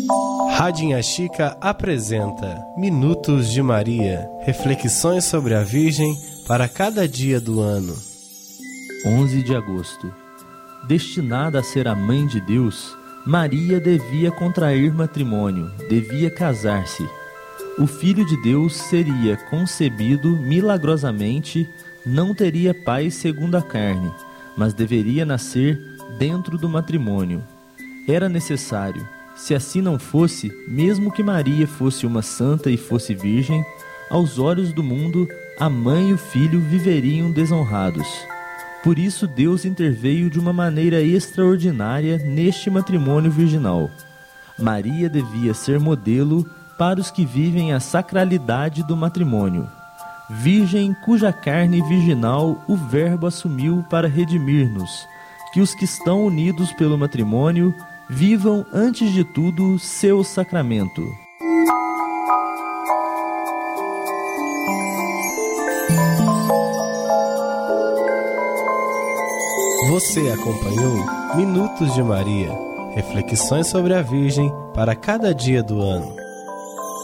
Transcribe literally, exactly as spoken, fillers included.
Radinha Chica apresenta Minutos de Maria, reflexões sobre a Virgem para cada dia do ano. onze de agosto. Destinada a ser a mãe de Deus, Maria devia contrair matrimônio, devia casar-se. O Filho de Deus seria concebido milagrosamente, não teria pai segundo a carne, mas deveria nascer dentro do matrimônio. Era necessário. Se assim não fosse, mesmo que Maria fosse uma santa e fosse virgem, aos olhos do mundo, a mãe e o filho viveriam desonrados. Por isso Deus interveio de uma maneira extraordinária neste matrimônio virginal. Maria devia ser modelo para os que vivem a sacralidade do matrimônio. Virgem cuja carne virginal o Verbo assumiu para redimir-nos, que os que estão unidos pelo matrimônio vivam, antes de tudo, seu sacramento. Você acompanhou Minutos de Maria, reflexões sobre a Virgem para cada dia do ano.